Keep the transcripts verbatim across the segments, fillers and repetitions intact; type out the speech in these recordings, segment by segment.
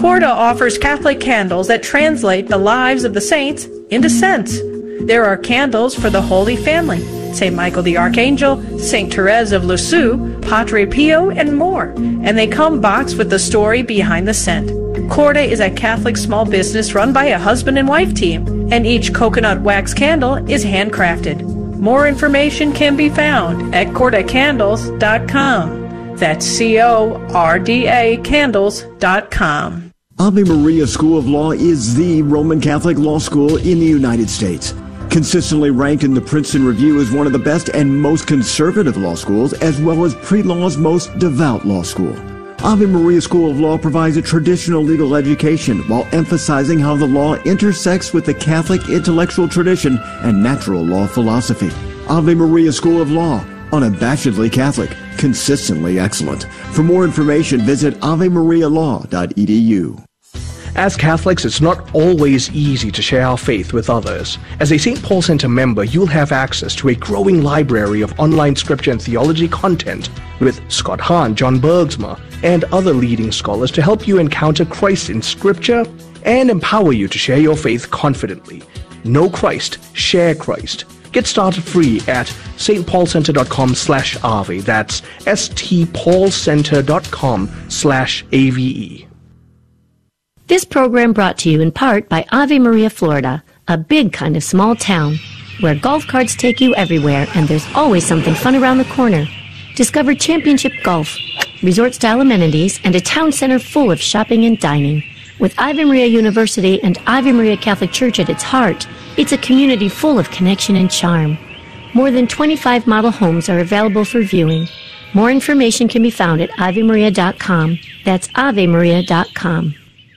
Corda offers Catholic candles that translate the lives of the saints into scents. There are candles for the Holy Family, Saint Michael the Archangel, Saint Therese of Lisieux, Padre Pio, and more. And they come boxed with the story behind the scent. Corda is a Catholic small business run by a husband and wife team, and each coconut wax candle is handcrafted. More information can be found at corda candles dot com. That's C O R D A candles dot com. Ave Maria School of Law is the Roman Catholic law school in the United States. Consistently ranked in the Princeton Review as one of the best and most conservative law schools, as well as pre-law's most devout law school. Ave Maria School of Law provides a traditional legal education while emphasizing how the law intersects with the Catholic intellectual tradition and natural law philosophy. Ave Maria School of Law, unabashedly Catholic, consistently excellent. For more information, visit ave maria law dot e d u. As Catholics, it's not always easy to share our faith with others. As a Saint Paul Center member, you'll have access to a growing library of online scripture and theology content with Scott Hahn, John Bergsma, and other leading scholars to help you encounter Christ in scripture and empower you to share your faith confidently. Know Christ, share Christ. Get started free at s t paul center dot com slash ave. That's s t paul center dot com slash A V E. This program brought to you in part by Ave Maria, Florida, a big kind of small town where golf carts take you everywhere and there's always something fun around the corner. Discover championship golf, resort-style amenities, and a town center full of shopping and dining. With Ave Maria University and Ave Maria Catholic Church at its heart, it's a community full of connection and charm. More than twenty-five model homes are available for viewing. More information can be found at ave maria dot com. That's ave maria dot com.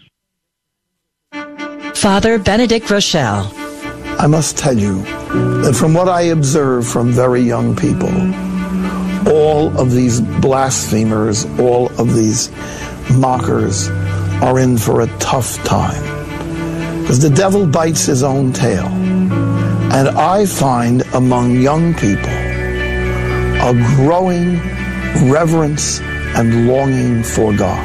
Father Benedict Rochelle. I must tell you that from what I observe from very young people, all of these blasphemers, all of these mockers are in for a tough time. Because the devil bites his own tail. And I find among young people a growing reverence and longing for God.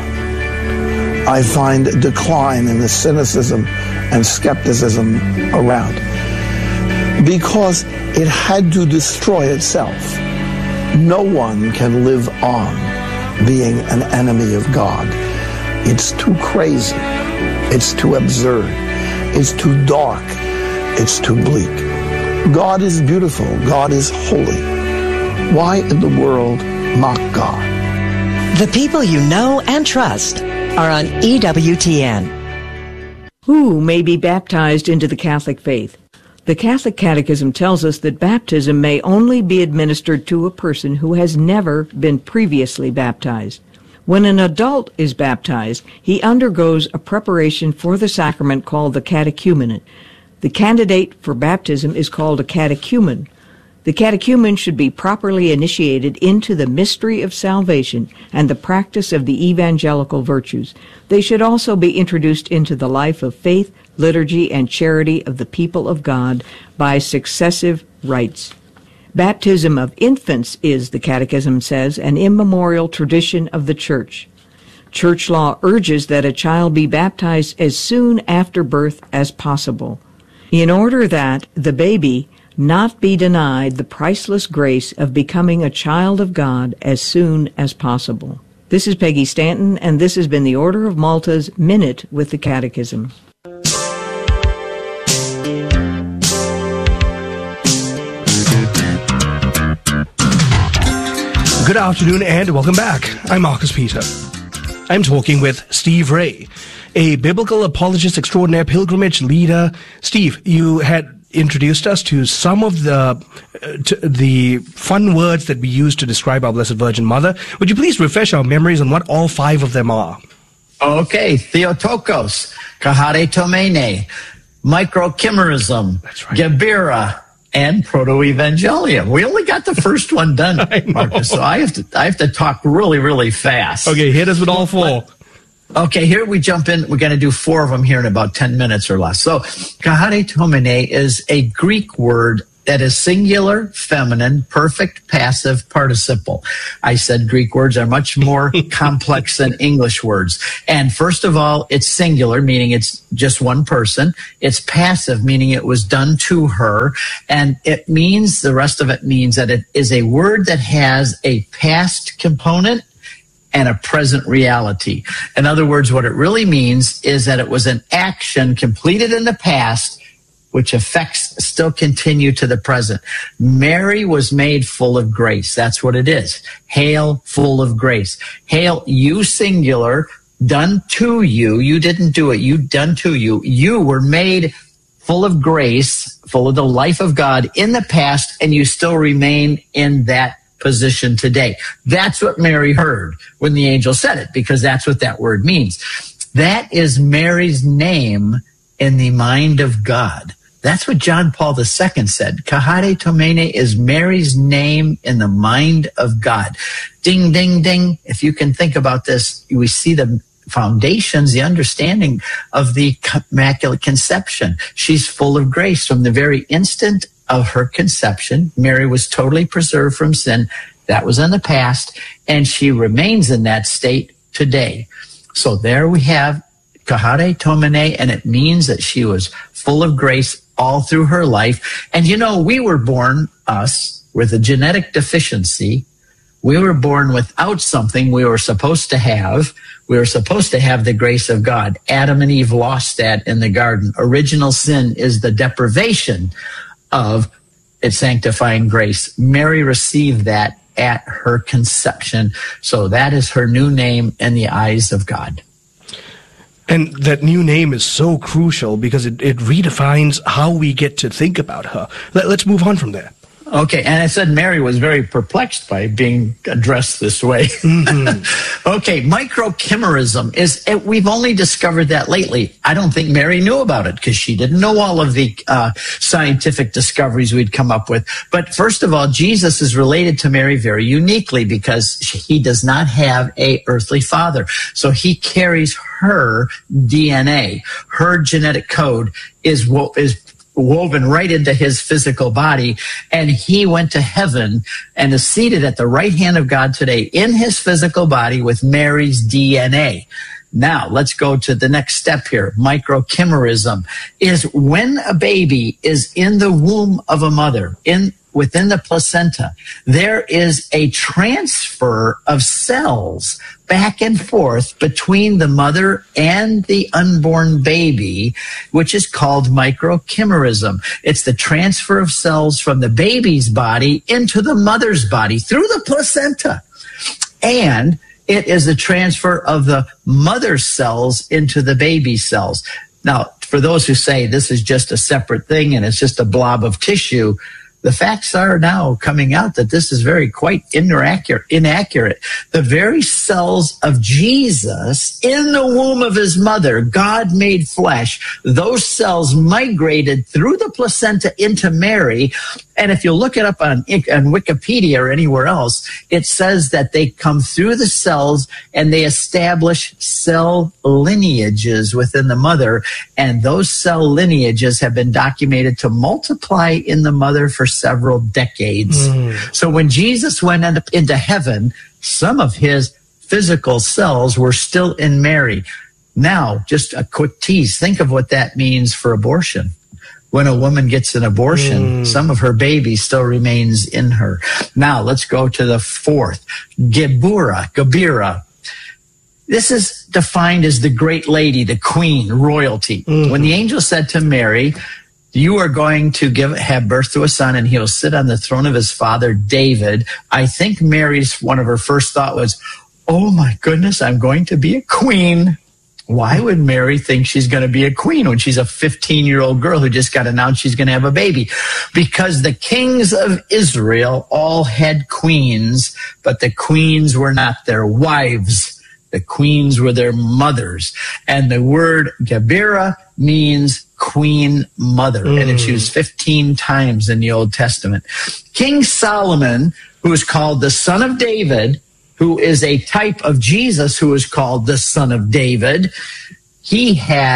I find a decline in the cynicism and skepticism around, because it had to destroy itself. No one can live on being an enemy of God. It's too crazy. It's too absurd. It's too dark. It's too bleak. God is beautiful. God is holy. Why in the world mock God? The people you know and trust are on E W T N. Who may be baptized into the Catholic faith? The Catholic Catechism tells us that baptism may only be administered to a person who has never been previously baptized. When an adult is baptized, he undergoes a preparation for the sacrament called the catechumenate. The candidate for baptism is called a catechumen. The catechumen should be properly initiated into the mystery of salvation and the practice of the evangelical virtues. They should also be introduced into the life of faith, liturgy, and charity of the people of God by successive rites. Baptism of infants is, the Catechism says, an immemorial tradition of the Church. Church law urges that a child be baptized as soon after birth as possible, in order that the baby not be denied the priceless grace of becoming a child of God as soon as possible. This is Peggy Stanton, and this has been the Order of Malta's Minute with the Catechism. Good afternoon and welcome back. I'm Marcus Peter. I'm talking with Steve Ray, a biblical apologist extraordinaire, pilgrimage leader. Steve, you had introduced us to some of the uh, to the fun words that we use to describe our Blessed Virgin Mother. Would you please refresh our memories on what all five of them are? Okay, Theotokos, Kahare Tomene, Microchimerism, right. Gebira, and Proto-Evangelium. We only got the first one done, Marcus, so I have to I have to talk really, really fast. Okay, hit us with all four. But, Okay, here we jump in. We're going to do four of them here in about ten minutes or less. So, Kahare Tomene is a Greek word that is singular, feminine, perfect, passive, participle. I said Greek words are much more complex than English words. And first of all, it's singular, meaning it's just one person. It's passive, meaning it was done to her. And it means, the rest of it means that it is a word that has a past component and a present reality. In other words, what it really means is that it was an action completed in the past which effects still continue to the present. Mary was made full of grace. That's what it is. Hail, full of grace. Hail, you singular, done to you. You didn't do it. You done to you. You were made full of grace, full of the life of God in the past, and you still remain in that position today. That's what Mary heard when the angel said it, because that's what that word means. That is Mary's name in the mind of God. That's what John Paul the Second said. Kaharetomene is Mary's name in the mind of God. Ding, ding, ding. If you can think about this, we see the foundations, the understanding of the Immaculate Conception. She's full of grace from the very instant of her conception. Mary was totally preserved from sin. That was in the past, and she remains in that state today. So there we have Kaharetomene, and it means that she was full of grace all through her life. And you know, we were born, us, with a genetic deficiency. We were born without something we were supposed to have. We were supposed to have the grace of God. Adam and Eve lost that in the garden. Original sin is the deprivation of its sanctifying grace. Mary received that at her conception. So that is her new name in the eyes of God. And that new name is so crucial because it, it redefines how we get to think about her. Let, let's move on from there. Okay, and I said Mary was very perplexed by being addressed this way. Mm-hmm. Okay, microchimerism is, we've only discovered that lately. I don't think Mary knew about it because she didn't know all of the uh, scientific discoveries we'd come up with. But first of all, Jesus is related to Mary very uniquely because he does not have a earthly father. So he carries her D N A. Her genetic code is what is woven right into his physical body, and he went to heaven and is seated at the right hand of God today in his physical body with Mary's D N A. Now, let's go to the next step here. Microchimerism is when a baby is in the womb of a mother, in within the placenta, there is a transfer of cells back and forth between the mother and the unborn baby, which is called microchimerism. It's the transfer of cells from the baby's body into the mother's body through the placenta. And it is the transfer of the mother's cells into the baby's cells. Now, for those who say this is just a separate thing and it's just a blob of tissue, the facts are now coming out that this is very quite inaccurate. inaccurate. The very cells of Jesus in the womb of his mother, God made flesh, those cells migrated through the placenta into Mary. And if you look it up on, on Wikipedia or anywhere else, it says that they come through the cells and they establish cell lineages within the mother. And those cell lineages have been documented to multiply in the mother for several decades. Mm. So when Jesus went into heaven, some of his physical cells were still in Mary. Now, just a quick tease. Think of what that means for abortion. When a woman gets an abortion, mm. some of her baby still remains in her. Now, let's go to the fourth. Gebura, Gebira. This is defined as the great lady, the queen, royalty. Mm. When the angel said to Mary, you are going to give have birth to a son, and he'll sit on the throne of his father, David. I think Mary's, one of her first thought was, oh my goodness, I'm going to be a queen. Why would Mary think she's going to be a queen when she's a fifteen-year-old girl who just got announced she's going to have a baby? Because the kings of Israel all had queens, but the queens were not their wives. The queens were their mothers. And the word Gebira means queen mother, mm. and it's used fifteen times in the Old Testament. King Solomon, who is called the son of David, who is a type of Jesus who is called the son of David, he had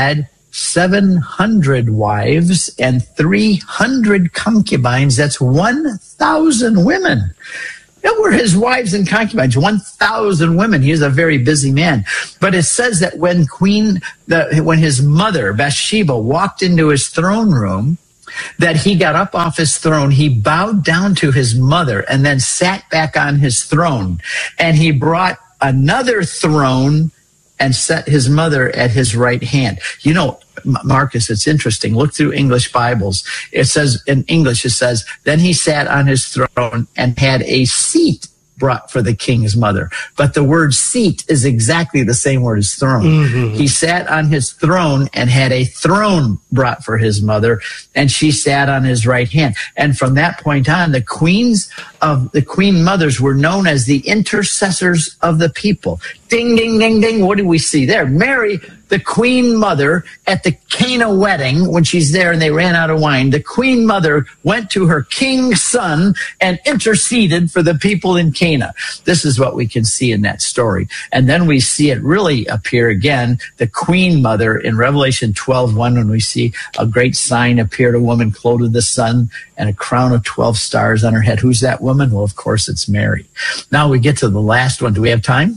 seven hundred wives and three hundred concubines. That's one thousand women. That were his wives and concubines, one thousand women. He was a very busy man. But it says that when Queen, the, when his mother, Bathsheba, walked into his throne room, that he got up off his throne, he bowed down to his mother and then sat back on his throne. And he brought another throne and set his mother at his right hand. You know, Marcus, it's interesting. Look through English Bibles. It says, in English, it says, then he sat on his throne and had a seat brought for the king's mother. But the word seat is exactly the same word as throne. Mm-hmm. He sat on his throne and had a throne brought for his mother, and she sat on his right hand. And from that point on, the queens of the queen mothers were known as the intercessors of the people. Ding, ding, ding, ding. What do we see there? Mary, the queen mother, at the Cana wedding, when she's there and they ran out of wine, the queen mother went to her king's son and interceded for the people in Cana. This is what we can see in that story. And then we see it really appear again, the queen mother in Revelation twelve one, when we see a great sign appeared, a woman clothed with the sun and a crown of twelve stars on her head. Who's that woman? Well, of course, it's Mary. Now we get to the last one. Do we have time?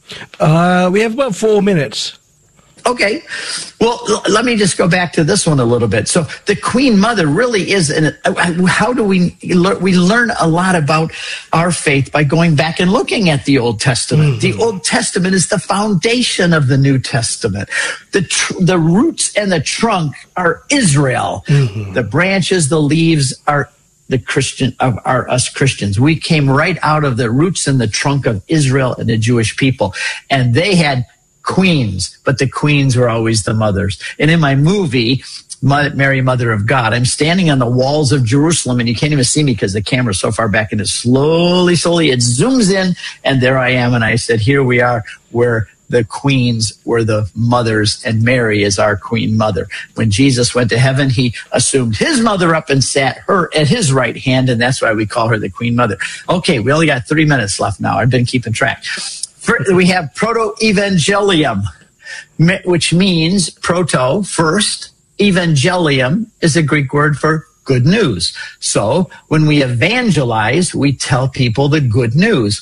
Uh, we have about four minutes. Okay. Well, let me just go back to this one a little bit. So the Queen Mother really is, an, how do we learn? We learn a lot about our faith by going back and looking at the Old Testament. Mm-hmm. The Old Testament is the foundation of the New Testament. The tr- the roots and the trunk are Israel. Mm-hmm. The branches, the leaves are the Christian of our us Christians. We came right out of the roots and the trunk of Israel and the Jewish people, and they had queens, but the queens were always the mothers. And in my movie, Mary, Mother of God, I'm standing on the walls of Jerusalem, and you can't even see me because the camera's so far back, and it slowly, slowly, it zooms in, and there I am. And I said, here we are, where the queens were the mothers, and Mary is our queen mother. When Jesus went to heaven, he assumed his mother up and sat her at his right hand, and that's why we call her the queen mother. Okay, we only got three minutes left now. I've been keeping track. We have proto-evangelium, which means proto, first. Evangelium is a Greek word for good news. So when we evangelize, we tell people the good news.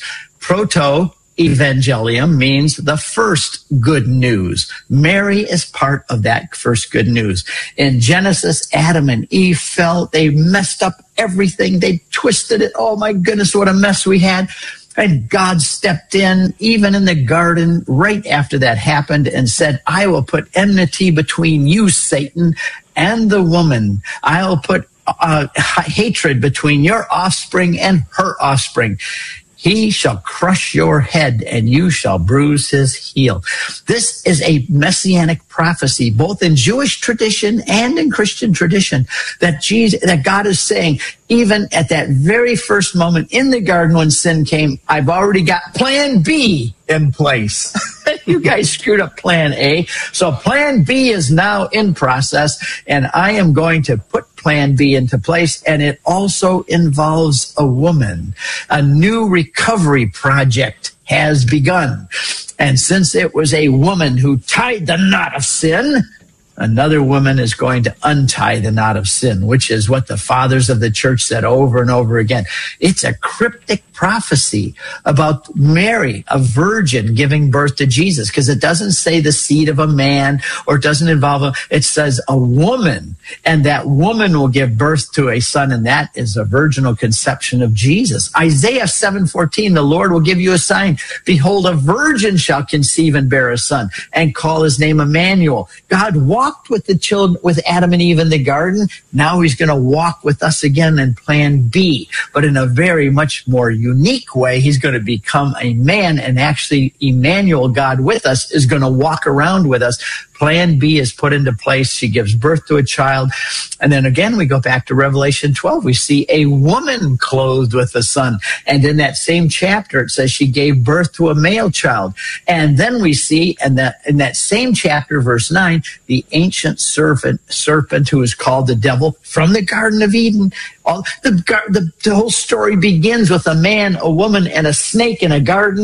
Proto-evangelium means the first good news. Mary is part of that first good news. In Genesis, Adam and Eve fell. They messed up everything. They twisted it. Oh, my goodness, what a mess we had. And God stepped in, even in the garden, right after that happened, and said, I will put enmity between you, Satan, and the woman. I will put uh, hatred between your offspring and her offspring. He shall crush your head, and you shall bruise his heel. This is a messianic prophecy, both in Jewish tradition and in Christian tradition, that Jesus, that God is saying, even at that very first moment in the garden when sin came, I've already got plan B in place. You guys screwed up plan A. So plan B is now in process, and I am going to put plan B into place, and it also involves a woman. A new recovery project has begun. And since it was a woman who tied the knot of sin, another woman is going to untie the knot of sin, which is what the fathers of the church said over and over again. It's a cryptic prophecy about Mary, a virgin, giving birth to Jesus, because it doesn't say the seed of a man, or it doesn't involve a, it says a woman, and that woman will give birth to a son, and that is a virginal conception of Jesus. Isaiah seven fourteen, the Lord will give you a sign. Behold, a virgin shall conceive and bear a son, and call his name Emmanuel. God walked with the children, with Adam and Eve in the garden. Now he's going to walk with us again in plan B, but in a very much more unique way. He's going to become a man, and actually Emmanuel, God with us, is going to walk around with us. Plan B is put into place. She gives birth to a child. And then again, we go back to Revelation twelve. We see a woman clothed with a son. And in that same chapter, it says she gave birth to a male child. And then we see in that, in that same chapter, verse nine, the ancient serpent, serpent who is called the devil from the Garden of Eden. All the, the, the whole story begins with a man, a woman, and a snake in a garden.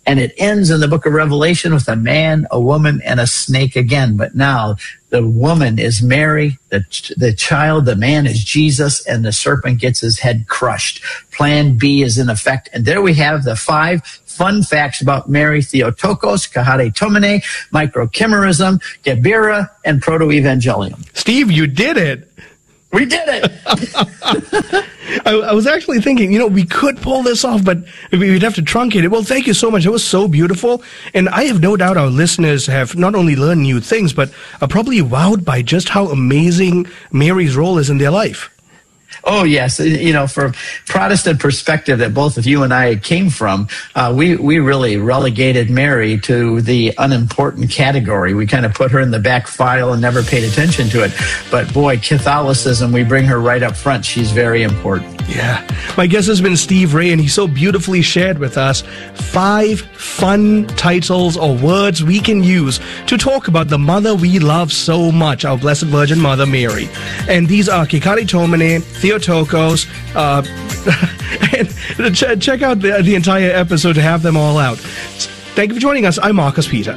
And it ends in the book of Revelation with a man, a woman, and a snake again. But now the woman is Mary, the, the child, the man is Jesus, and the serpent gets his head crushed. Plan B is in effect. And there we have the five fun facts about Mary: Theotokos, Kahare Tomene, microchimerism, Gebira, and proto-evangelium. Steve, you did it. We did it. I, I was actually thinking, you know, we could pull this off, but we'd have to truncate it. Well, thank you so much. It was so beautiful. And I have no doubt our listeners have not only learned new things, but are probably wowed by just how amazing Mary's role is in their life. Oh, yes. You know, from Protestant perspective that both of you and I came from, uh, we, we really relegated Mary to the unimportant category. We kind of put her in the back file and never paid attention to it. But boy, Catholicism, we bring her right up front. She's very important. Yeah. My guest has been Steve Ray, and he so beautifully shared with us five fun titles or words we can use to talk about the mother we love so much, our Blessed Virgin Mother Mary. And these are Kekare Tomene, Theotokos, uh, and ch- check out the, the entire episode to have them all out. Thank you for joining us. I'm Marcus Peter.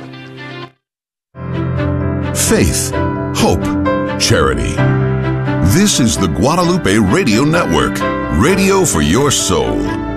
Faith, hope, charity. This is the Guadalupe Radio Network, radio for your soul.